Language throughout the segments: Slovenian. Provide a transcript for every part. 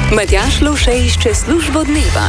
Matjaž Lovše išče službo dneva.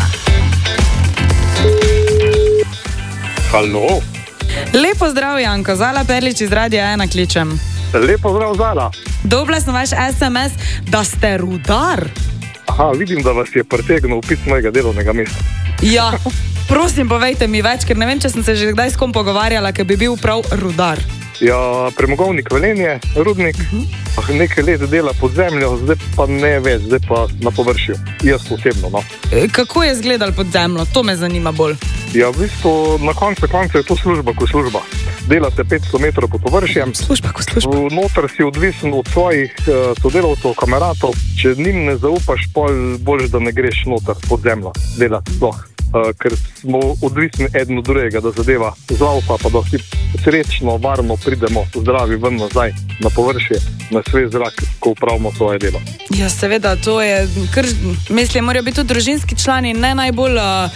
Halo. Lepo zdrav, Janko. Zala Perlič iz Radia 1 kličem. Lepo zdrav, Zala. Dobila sem vaš SMS, da ste rudar. Aha, vidim, da vas je pretegnil opis mojega delovnega mesta. Ja, prosim, povejte mi več, ker ne vem, če sem se že kdaj s kom pogovarjala, ker bi bil prav rudar. Ja, premogovnik Velenje, rudnik, nekaj let dela pod zemljo, zdaj pa ne več, zdaj pa na površju. Jaz osebno, no. Kako je izgledal pod zemljo? To me zanima bolj. Ja, v bistvu na koncu je to služba kot služba. Delate 500 metrov pod površjem. Služba kot služba. Noter si odvisen od svojih sodelavcev, kameratov. Če njim ne zaupaš, bolj da ne greš noter pod zemljo delati sploh. Ker smo odvisni eden od drugega, da zadeva zaupa, pa da vsi srečno, varno pridemo zdravi ven nazaj na površje, na svež zrak, ko upravimo svoje delo. Ja, seveda, to je, mislim, morajo biti tudi družinski člani ne najbolj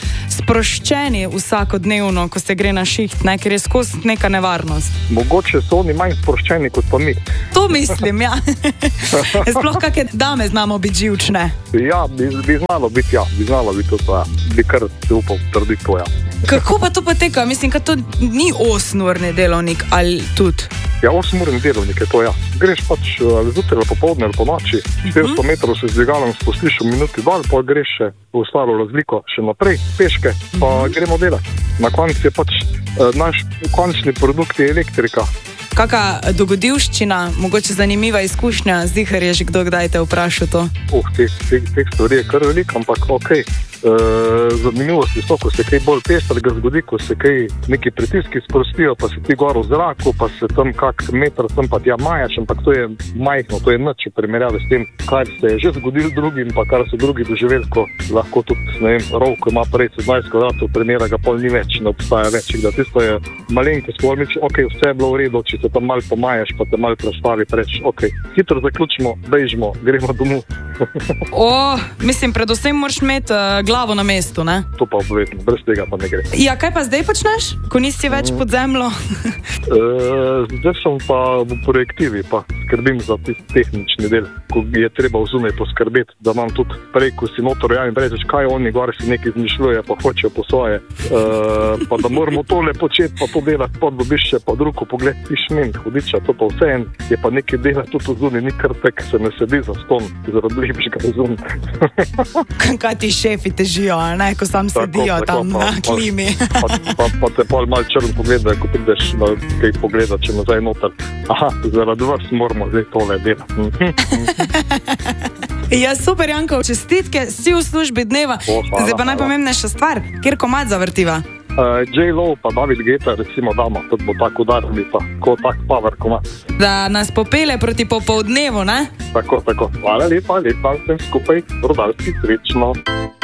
sproščeni vsakodnevno, ko se gre na šiht, ne, ker je skozi neka nevarnost. Mogoče so oni manj sproščeni kot pa mi. To mislim, ja. Sploh kakšne dame znamo biti živčne. Ja, bi znalo biti, to, ja. Bi kar se upal trditi to, ja. Kako pa to poteka? Mislim, kad to ni 8-urni delovnik ali tudi? Ja, 8-urni delovnik je to, ja. Greš pač zjutraj ali popoldne ali po noči, 400 metrov se z dvigalom spustiš v minuti dol, pa greš še v staro razliko še naprej, peške, pa gremo delati. Na koncu je pač naš končni produkt je elektrika. Kaka dogodivščina, mogoče zanimiva izkušnja, zihar je že kdo kdaj te vprašal to? Teh stvari je kar veliko, ampak okej. Zanimivost je to, ko se kaj bolj pestrega zgodi, ko se kaj neki pritiski sprostijo, pa se ti gor v zraku, pa se tam kak meter sem pa tja majaš, ampak to je majhno, to je nič v primerjavi s tem, kar se je že zgodil drugim, pa kar so drugi doživeli, ko lahko tudi, ne vem, rov, ko ima prej 17 kvadratov, primera ga pol ni več, ne obstaja več, da tisto je malenko skvornič, okej, vse je bilo v redu, če se tam malo pomajaš, pa te malo prestavi preč, okej, hitro zaključimo, bežimo, gremo domov. Mislim, predvsem moraš imeti glavo na mestu, ne? To pa obvezno, brez tega pa ne gre. Ja, kaj pa zdaj počneš, ko nisi več pod zemljo? Zdaj sem pa v projektivi, pa skrbim za tehnični del, ko je treba vzumej poskrbeti, da imam tudi prej, ko si notor javim, reč, kaj oni gor si nekaj izmišljuje, pa hočejo po svoje, pa da moramo tole početi, pa to delati, pa dobiš še pa drugo pogled, tiš men, hudiča, to pa vse en, je pa nekaj dela tudi vzuni, ni kar tek, se ne sedi za ston, zaradi lepšega vzuni. Kaj ti šefi težijo, ne, ko sam sedijo tam na klimi. Pa te pol malo črn pogleda, ko prideš na kaj pogleda, če nazaj noter. Aha, zaradi vas moramo zdaj tole delati. Ja, super, Janko, čestitke, si v službi dneva. Zdaj pa najpomembnejša stvar, kjer komad zavrtiva? J-Lo pa David Guetta, recimo damo, tudi bo tako udarili, pa ko tak power komad. Da nas popele proti popoldnevu, ne? Tako. Hvala lepa, vsem skupaj, rudarski, srečno.